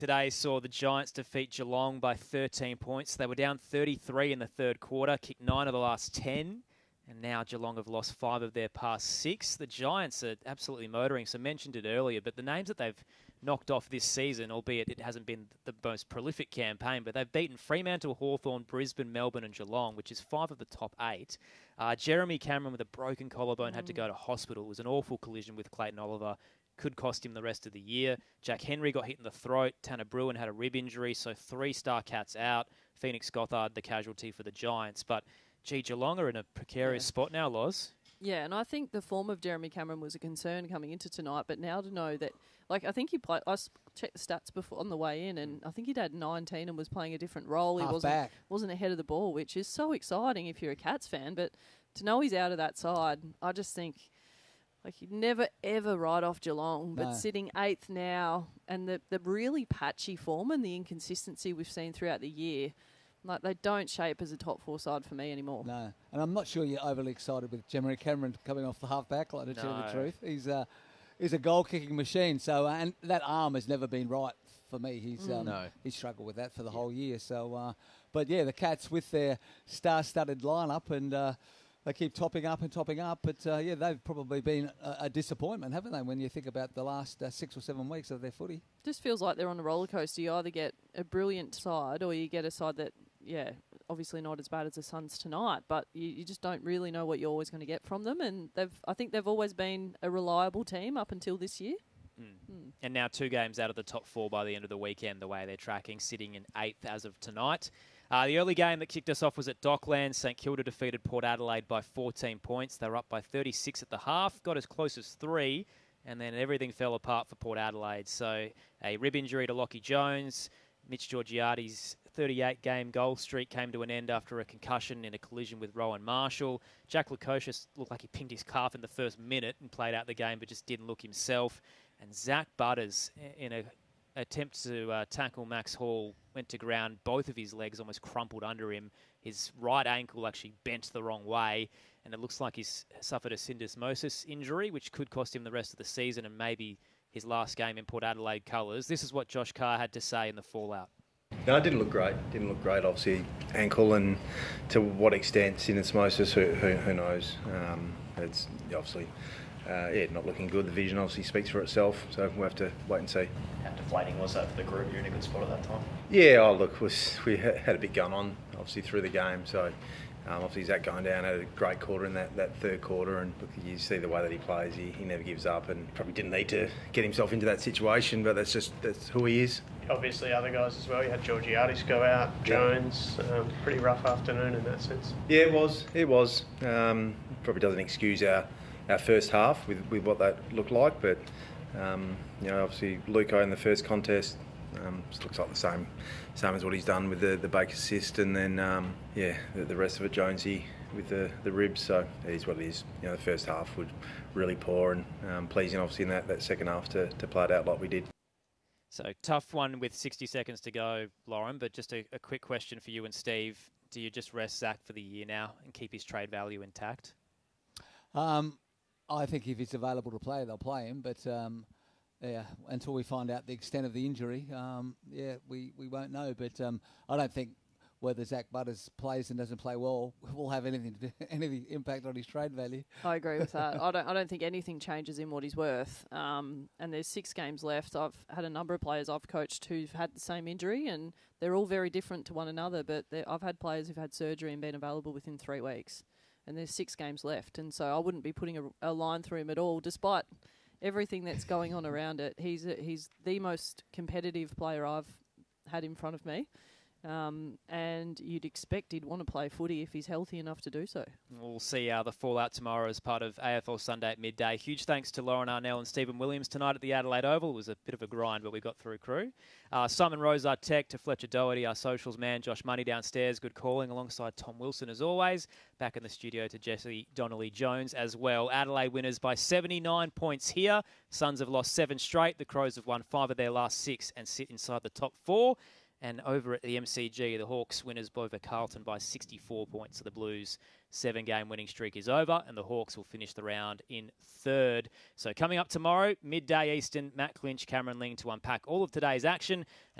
Today saw the Giants defeat Geelong by 13 points. They were down 33 in the third quarter, kicked 9 of the last 10, and now Geelong have lost 5 of their past 6. The Giants are absolutely motoring, so mentioned it earlier, but the names that they've knocked off this season, albeit it hasn't been the most prolific campaign, but they've beaten Fremantle, Hawthorn, Brisbane, Melbourne and Geelong, which is 5 of the top 8. Jeremy Cameron with a broken collarbone had to go to hospital. It was an awful collision with Clayton Oliver. Could cost him the rest of the year. Jack Henry got hit in the throat. Tanner Bruin had a rib injury, so 3 star cats out. Phoenix Gothard, the casualty for the Giants. But, gee, Geelong are in a precarious spot now, Loz. Yeah, and I think the form of Jeremy Cameron was a concern coming into tonight, but now to know that, like, I think he played, I checked the stats before on the way in, and I think he'd had 19 and was playing a different role. He wasn't ahead of the ball, which is so exciting if you're a Cats fan, but to know he's out of that side, I just think, like, you'd never, ever write off Geelong, but sitting 8th now, and the really patchy form and the inconsistency we've seen throughout the year, like, they don't shape as a top 4 side for me anymore. No, and I'm not sure you're overly excited with Jeremy Cameron coming off the half-back line, to tell you the truth. He's a goal-kicking machine, so and that arm has never been right for me. He's struggled with that for the whole year. So, but yeah, the Cats with their star-studded lineup and. They keep topping up, but they've probably been a disappointment, haven't they, when you think about the last 6 or 7 weeks of their footy? Just feels like they're on a roller coaster. You either get a brilliant side or you get a side that, obviously not as bad as the Suns tonight, but you just don't really know what you're always going to get from them. And I think they've always been a reliable team up until this year. And now 2 games out of the top 4 by the end of the weekend, the way they're tracking, sitting in 8th as of tonight. The early game that kicked us off was at Docklands. St Kilda defeated Port Adelaide by 14 points. They were up by 36 at the half, got as close as 3, and then everything fell apart for Port Adelaide. So a rib injury to Lockie Jones. Mitch Georgiades' 38-game goal streak came to an end after a concussion in a collision with Rowan Marshall. Jack Lukosius looked like he pinged his calf in the first minute and played out the game, but just didn't look himself. And Zach Butters, in an attempt to tackle Max Hall, went to ground. Both of his legs almost crumpled under him. His right ankle actually bent the wrong way, and it looks like he's suffered a syndesmosis injury, which could cost him the rest of the season and maybe his last game in Port Adelaide colours. This is what Josh Carr had to say in the fallout. No, it didn't look great. Obviously, ankle, and to what extent syndesmosis, who knows. It's obviously not looking good. The vision obviously speaks for itself, so we'll have to wait and see. How deflating was that for the group? You're in a good spot at that time. Yeah, we had a bit going on, obviously, through the game, so obviously Zach going down had a great quarter in that third quarter, and look, you see the way that he plays, he never gives up, and probably didn't need to get himself into that situation, but that's who he is. Obviously other guys as well. You had Georgiades go out, Jones, pretty rough afternoon in that sense. Yeah, it was. Probably doesn't excuse our first half with what that looked like, but obviously Luco in the first contest looks like the same as what he's done with the Baker assist, and then the rest of it, Jonesy with the ribs. So it is what it is. The first half was really poor, and pleasing obviously in that second half to play it out like we did. So tough one with 60 seconds to go, Lauren, but just a quick question for you and Steve. Do you just rest Zach for the year now and keep his trade value intact? I think if he's available to play, they'll play him. But, until we find out the extent of the injury, we won't know. But I don't think whether Zach Butters plays and doesn't play well will have any impact on his trade value. I agree with that. I don't think anything changes in what he's worth. And there's 6 games left. I've had a number of players I've coached who've had the same injury, and they're all very different to one another. But I've had players who've had surgery and been available within 3 weeks. And there's 6 games left. And so I wouldn't be putting a line through him at all, despite everything that's going on around it. He's the most competitive player I've had in front of me. And you'd expect he'd want to play footy if he's healthy enough to do so. We'll see the fallout tomorrow as part of AFL Sunday at midday. Huge thanks to Lauren Arnell and Stephen Williams tonight at the Adelaide Oval. It was a bit of a grind, but we got through, crew. Simon Rose, our tech, to Fletcher Doherty, our socials man, Josh Money downstairs. Good calling alongside Tom Wilson as always. Back in the studio to Jesse Donnelly-Jones as well. Adelaide winners by 79 points here. Suns have lost 7 straight. The Crows have won 5 of their last 6 and sit inside the top 4. And over at the MCG, the Hawks winners over Carlton by 64 points. So the Blues' 7-game winning streak is over, and the Hawks will finish the round in third. So coming up tomorrow, midday Eastern, Matt Clinch, Cameron Ling to unpack all of today's action.